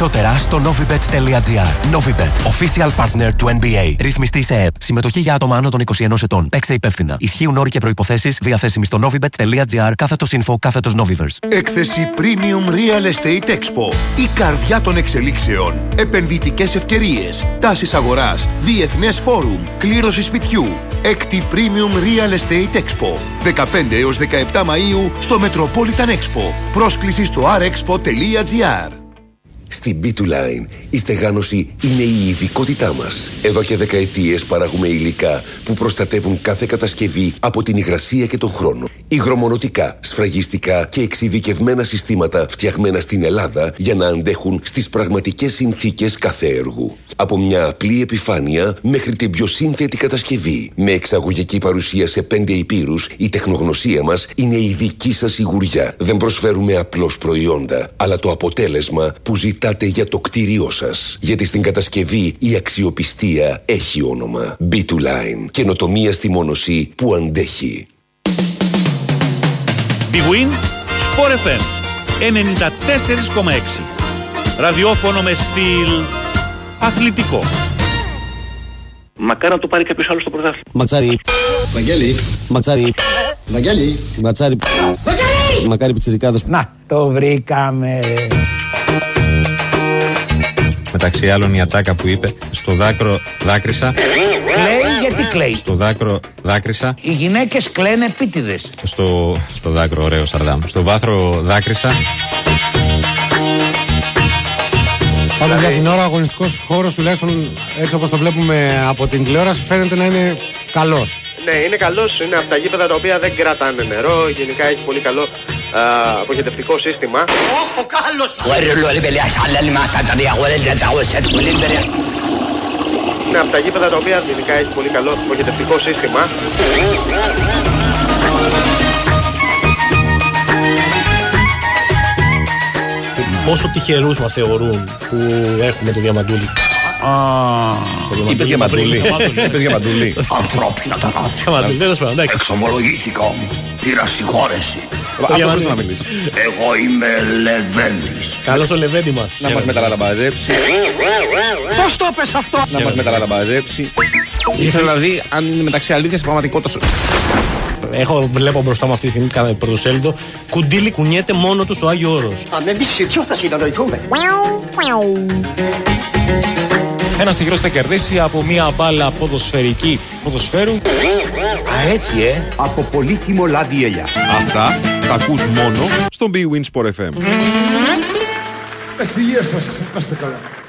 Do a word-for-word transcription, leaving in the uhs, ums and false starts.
Περισσότερα στο novibet τελεία gr. Novibet, official partner του N B A. Ρυθμιστή σε ΕΕΠ. Συμμετοχή για άτομα άνω των είκοσι ενός ετών. Παίξε υπεύθυνα. Ισχύουν όροι και προϋποθέσεις. Διαθέσιμοι στο novibet τελεία gr κάθετος info κάθετος noviverse. Έκθεση Premium Real Estate Expo. Η καρδιά των εξελίξεων. Επενδυτικές ευκαιρίες. Τάσεις αγοράς. Διεθνές φόρουμ. Κλήρωση σπιτιού. Έκτη Premium Real Estate Expo. δεκαπέντε έως δεκαεπτά Μαΐου στο Metropolitan Expo. Πρόσκληση στο αρ εξπο τελεία gr. Στην μπι τού Line η στεγάνωση είναι η ειδικότητά μας. Εδώ και δεκαετίες παράγουμε υλικά που προστατεύουν κάθε κατασκευή από την υγρασία και τον χρόνο. Υγρομονωτικά, σφραγιστικά και εξειδικευμένα συστήματα φτιαγμένα στην Ελλάδα για να αντέχουν στις πραγματικές συνθήκες κάθε έργου. Από μια απλή επιφάνεια μέχρι την πιο σύνθετη κατασκευή. Με εξαγωγική παρουσία σε πέντε υπήρους, η τεχνογνωσία μας είναι η δική σας σιγουριά. Δεν προσφέρουμε απλώς προϊόντα, αλλά το αποτέλεσμα που ζητάτε για το κτίριό σας. Γιατί στην κατασκευή η αξιοπιστία έχει όνομα. μπι τού Line. Καινοτομία στη μόνωση που αντέχει. Big Win, Sport εφ εμ ενενήντα τέσσερα κόμμα έξι. Ραδιόφωνο με στυλ αθλητικό. Μακάρι να το πάρει κάποιος άλλος στο πρωτάθλημα. Ματσάρι. Βαγγέλη. Ματσάρι. Βαγγέλη. Ματσάρι. Βαγγέλη. Μακάρι πιτσιρικάδες. Να, το βρήκαμε. Μεταξύ άλλων η ατάκα που είπε, στο δάκρυο δάκρυσα. Κλαίει γιατί κλαίει. Στο δάκρυο δάκρυσα. Οι γυναίκες κλαίνε επίτηδες. Στο, στο δάκρυο, ωραίο Σαρδάμ. Στο βάθρο δάκρυσα. Πάντως για την ώρα ο αγωνιστικός χώρος, τουλάχιστον έτσι όπως το βλέπουμε από την τηλεόραση, φαίνεται να είναι καλός. Ναι, είναι καλός, είναι από τα γήπεδα τα οποία δεν κρατάνε νερό, γενικά έχει πολύ καλό α, αποχετευτικό σύστημα. Ο καλός! Είναι από τα γήπεδα τα οποία γενικά έχει πολύ καλό αποχετευτικό σύστημα. Πόσο τυχερούς μας θεωρούν που έχουμε το Διαμαντούλη. Είπες Διαμαντούλη. Είπες Διαμαντούλη. Ανθρώπινα τα λάθη. Εξομολογήθηκα όμως. Πήρα συγχώρεση. Αυτό πώς να μιλήσει. Εγώ είμαι Λεβέντης. Καλώς ο Λεβέντη μας. Να μας μεταλαμπαζέψει. Πώς το πες αυτό? Να μας μεταλαμπαζέψει. Ήθελα να δει αν είναι μεταξύ αλήθειας και πραγματικότητας. Έχω, βλέπω μπροστά μου αυτή τη στιγμή κάθε πρωτοσέλιδο. Κουντίλι κουνιέται μόνο του στο Άγιο Όρος. Ένας τυχερός θα κερδίσει από μια μπάλα ποδοσφαιρική ποδοσφαίρου. Α, έτσι ε. Από πολύτιμο λάδι ελιά. Αυτά τα ακούς μόνο στον Big Win Sport εφ εμ. Υγεία σας, να είστε καλά.